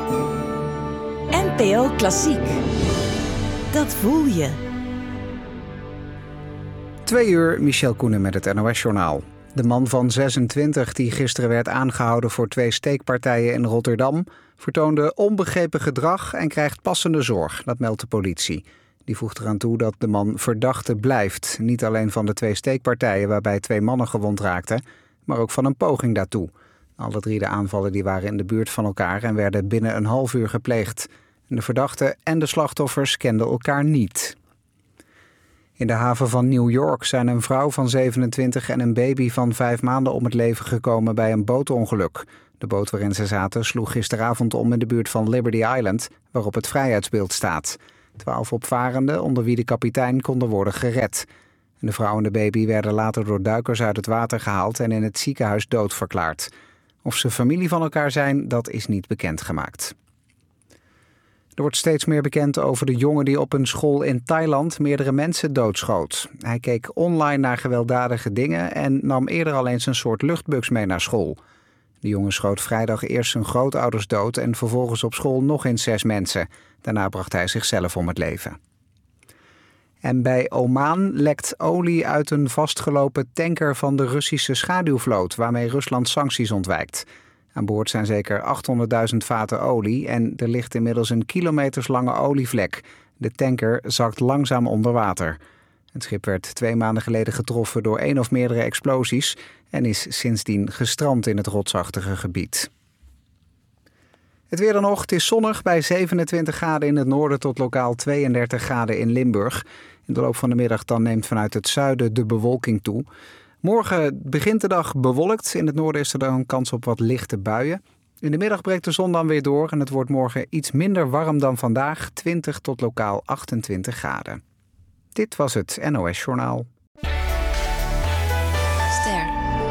NPO Klassiek. Dat voel je. 2 uur, Michel Koenen met het NOS-journaal. De man van 26 die gisteren werd aangehouden voor 2 steekpartijen in Rotterdam vertoonde onbegrepen gedrag en krijgt passende zorg, dat meldt de politie. Die voegt eraan toe dat de man verdachte blijft. Niet alleen van de 2 steekpartijen waarbij 2 mannen gewond raakten, maar ook van een poging daartoe. Alle 3 de aanvallen die waren in de buurt van elkaar en werden binnen een half uur gepleegd. De verdachte en de slachtoffers kenden elkaar niet. In de haven van New York zijn een vrouw van 27 en een baby van 5 maanden om het leven gekomen bij een bootongeluk. De boot waarin ze zaten sloeg gisteravond om in de buurt van Liberty Island, waarop het vrijheidsbeeld staat. 12 opvarenden, onder wie de kapitein, konden worden gered. De vrouw en de baby werden later door duikers uit het water gehaald en in het ziekenhuis doodverklaard. Of ze familie van elkaar zijn, dat is niet bekendgemaakt. Er wordt steeds meer bekend over de jongen die op een school in Thailand meerdere mensen doodschoot. Hij keek online naar gewelddadige dingen en nam eerder al eens een soort luchtbugs mee naar school. De jongen schoot vrijdag eerst zijn grootouders dood en vervolgens op school nog eens 6 mensen. Daarna bracht hij zichzelf om het leven. En bij Oman lekt olie uit een vastgelopen tanker van de Russische schaduwvloot, waarmee Rusland sancties ontwijkt. Aan boord zijn zeker 800.000 vaten olie en er ligt inmiddels een kilometerslange olievlek. De tanker zakt langzaam onder water. Het schip werd 2 maanden geleden getroffen door 1 of meerdere explosies en is sindsdien gestrand in het rotsachtige gebied. Het weer dan nog. Het is zonnig bij 27 graden in het noorden tot lokaal 32 graden in Limburg. In de loop van de middag dan neemt vanuit het zuiden de bewolking toe. Morgen begint de dag bewolkt. In het noorden is er dan een kans op wat lichte buien. In de middag breekt de zon dan weer door en het wordt morgen iets minder warm dan vandaag, 20 tot lokaal 28 graden. Dit was het NOS Journaal. Ster.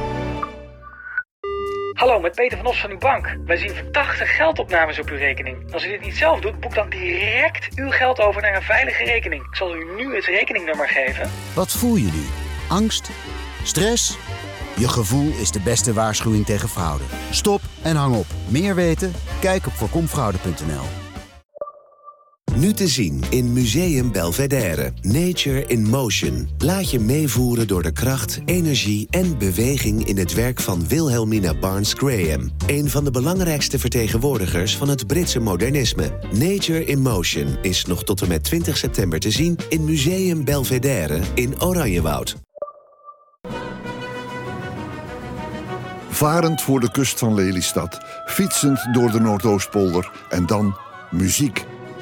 Hallo, met Peter van Os van uw bank. Wij zien verdachte geldopnames op uw rekening. Als u dit niet zelf doet, boek dan direct uw geld over naar een veilige rekening. Ik zal u nu het rekeningnummer geven. Wat voel je nu? Angst? Stress? Je gevoel is de beste waarschuwing tegen fraude. Stop en hang op. Meer weten? Kijk op voorkomfraude.nl. Nu te zien in Museum Belvedere. Nature in Motion. Laat je meevoeren door de kracht, energie en beweging in het werk van Wilhelmina Barnes Graham. Een van de belangrijkste vertegenwoordigers van het Britse modernisme. Nature in Motion is nog tot en met 20 september te zien in Museum Belvedere in Oranjewoud. Varend voor de kust van Lelystad, fietsend door de Noordoostpolder en dan muziek.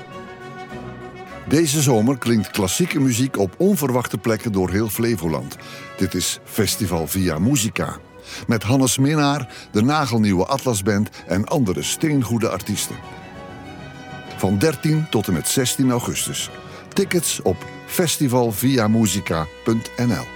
Deze zomer klinkt klassieke muziek op onverwachte plekken door heel Flevoland. Dit is Festival Via Musica. Met Hannes Minnaar, de nagelnieuwe Atlasband en andere steengoede artiesten. Van 13 tot en met 16 augustus. Tickets op festivalviamusica.nl.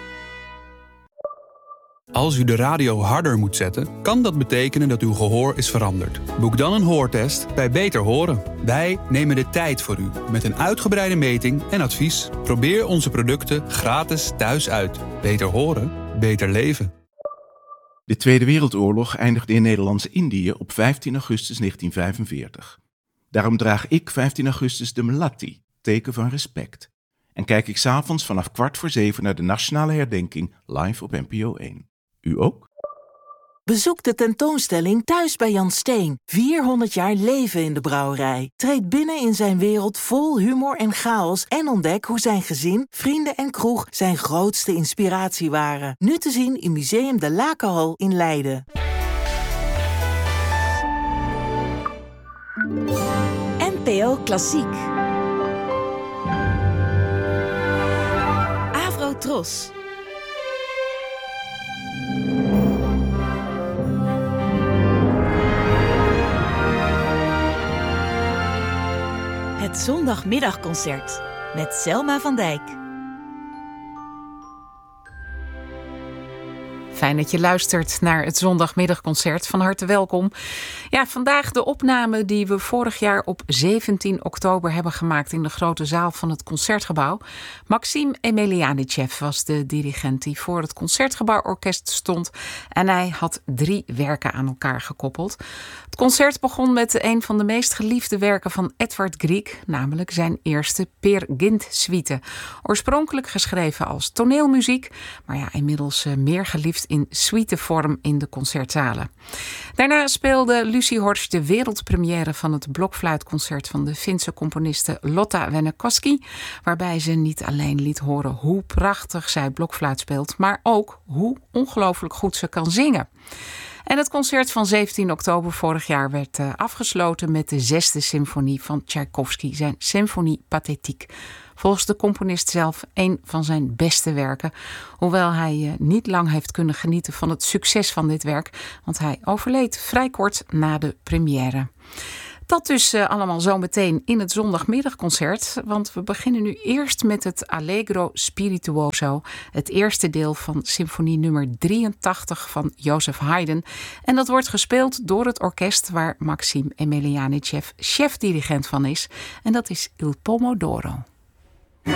Als u de radio harder moet zetten, kan dat betekenen dat uw gehoor is veranderd. Boek dan een hoortest bij Beter Horen. Wij nemen de tijd voor u met een uitgebreide meting en advies. Probeer onze producten gratis thuis uit. Beter horen, beter leven. De Tweede Wereldoorlog eindigde in Nederlands-Indië op 15 augustus 1945. Daarom draag ik 15 augustus de Melatti, teken van respect. En kijk ik 's avonds vanaf 6:15 naar de nationale herdenking live op NPO 1. U ook? Bezoek de tentoonstelling Thuis bij Jan Steen. 400 jaar leven in de brouwerij. Treed binnen in zijn wereld vol humor en chaos en ontdek hoe zijn gezin, vrienden en kroeg zijn grootste inspiratie waren. Nu te zien in Museum de Lakenhal in Leiden. NPO Klassiek. Tros. Het zondagmiddagconcert met Selma van Dijk. Fijn dat je luistert naar het zondagmiddagconcert. Van harte welkom. Ja, vandaag de opname die we vorig jaar op 17 oktober hebben gemaakt in de grote zaal van het Concertgebouw. Maxime Emelianitjev was de dirigent die voor het Concertgebouworkest stond. En hij had 3 werken aan elkaar gekoppeld. Het concert begon met een van de meest geliefde werken van Edvard Grieg, namelijk zijn eerste Peer Gynt suite. Oorspronkelijk geschreven als toneelmuziek, maar ja, inmiddels meer geliefd in suitevorm in de concertzalen. Daarna speelde Lucie Horsch de wereldpremière van het blokfluitconcert van de Finse componiste Lotta Vennekoski, waarbij ze niet alleen liet horen hoe prachtig zij blokfluit speelt, maar ook hoe ongelooflijk goed ze kan zingen. En het concert van 17 oktober vorig jaar werd afgesloten met de 6e symfonie van Tchaikovsky, zijn Symphonie Pathétique. Volgens de componist zelf een van zijn beste werken. Hoewel hij niet lang heeft kunnen genieten van het succes van dit werk, want hij overleed vrij kort na de première. Dat dus allemaal zo meteen in het zondagmiddagconcert. Want we beginnen nu eerst met het Allegro Spirituoso. Het eerste deel van symfonie nummer 83 van Joseph Haydn. En dat wordt gespeeld door het orkest waar Maxime Emelianitjev chef-dirigent van is. En dat is Il Pomodoro.